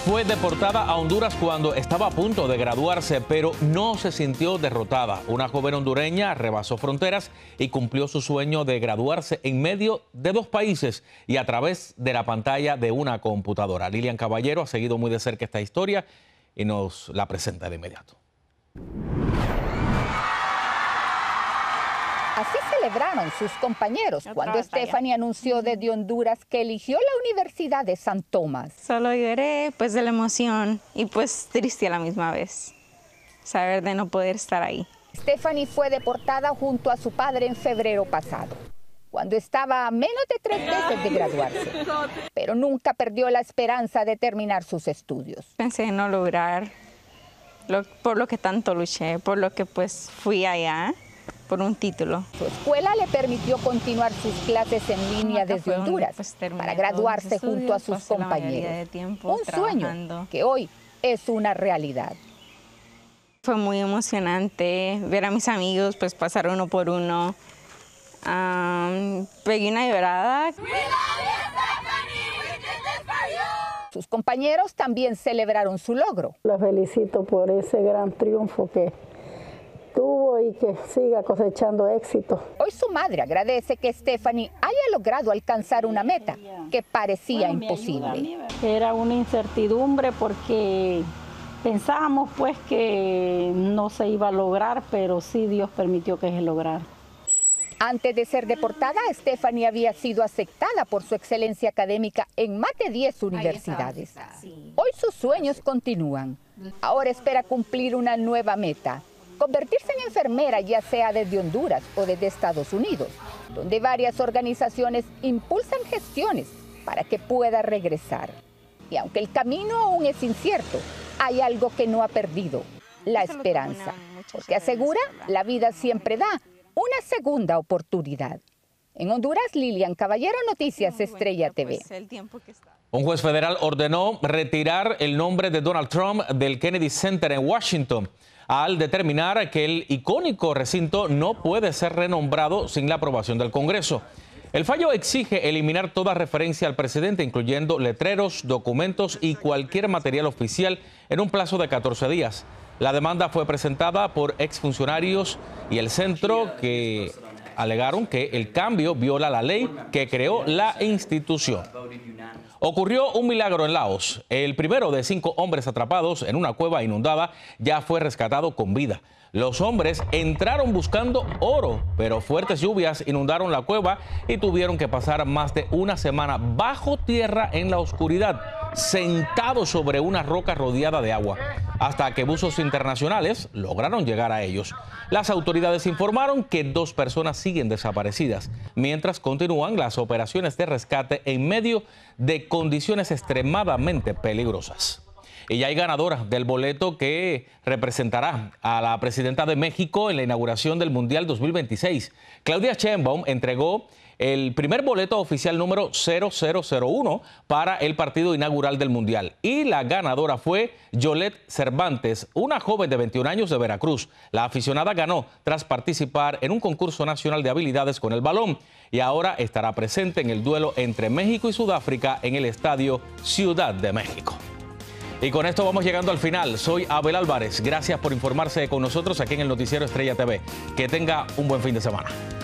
fue deportada a Honduras cuando estaba a punto de graduarse, pero no se sintió derrotada. Una joven hondureña rebasó fronteras y cumplió su sueño de graduarse en medio de dos países y a través de la pantalla de una computadora. Lilian Caballero ha seguido muy de cerca esta historia y nos la presenta de inmediato. Así celebraron sus compañeros cuando Stephanie anunció desde Honduras que eligió la Universidad de San Tomás. Solo lloré pues de la emoción y pues triste a la misma vez, saber de no poder estar ahí. Stephanie fue deportada junto a su padre en febrero pasado, cuando estaba a menos de 3 meses de graduarse, pero nunca perdió la esperanza de terminar sus estudios. Pensé en no lograr por lo que tanto luché, por lo que pues fui allá. Por un título. Su escuela le permitió continuar sus clases en línea desde Honduras para graduarse junto a sus compañeros. Un sueño que hoy es una realidad. Fue muy emocionante ver a mis amigos pues pasar uno por uno. Pegué una llorada. Sus compañeros también celebraron su logro. La felicito por ese gran triunfo que tuvo y que siga cosechando éxito. Hoy su madre agradece que Stephanie haya logrado alcanzar una meta que parecía imposible. Era una incertidumbre porque pensábamos pues que no se iba a lograr, pero sí Dios permitió que se lograra. Antes de ser deportada, Stephanie había sido aceptada por su excelencia académica en más de 10 universidades. Hoy sus sueños continúan. Ahora espera cumplir una nueva meta: convertirse en enfermera, ya sea desde Honduras o desde Estados Unidos, donde varias organizaciones impulsan gestiones para que pueda regresar. Y aunque el camino aún es incierto, hay algo que no ha perdido: la esperanza, porque asegura la vida siempre da una segunda oportunidad. En Honduras, Lilian Caballero, Noticias Estrella TV. Un juez federal ordenó retirar el nombre de Donald Trump del Kennedy Center en Washington, al determinar que el icónico recinto no puede ser renombrado sin la aprobación del Congreso. El fallo exige eliminar toda referencia al presidente, incluyendo letreros, documentos y cualquier material oficial, en un plazo de 14 días. La demanda fue presentada por exfuncionarios y el centro, que alegaron que el cambio viola la ley que creó la institución. Ocurrió un milagro en Laos. El primero de 5 hombres atrapados en una cueva inundada ya fue rescatado con vida. Los hombres entraron buscando oro, pero fuertes lluvias inundaron la cueva y tuvieron que pasar más de una semana bajo tierra en la oscuridad, sentados sobre una roca rodeada de agua, hasta que buzos internacionales lograron llegar a ellos. Las autoridades informaron que 2 personas siguen desaparecidas, mientras continúan las operaciones de rescate en medio de condiciones extremadamente peligrosas. Y ya hay ganadora del boleto que representará a la presidenta de México en la inauguración del Mundial 2026. Claudia Sheinbaum entregó el primer boleto oficial número 0001 para el partido inaugural del Mundial. Y la ganadora fue Yolette Cervantes, una joven de 21 años de Veracruz. La aficionada ganó tras participar en un concurso nacional de habilidades con el balón y ahora estará presente en el duelo entre México y Sudáfrica en el Estadio Ciudad de México. Y con esto vamos llegando al final. Soy Abel Álvarez. Gracias por informarse con nosotros aquí en el Noticiero Estrella TV. Que tenga un buen fin de semana.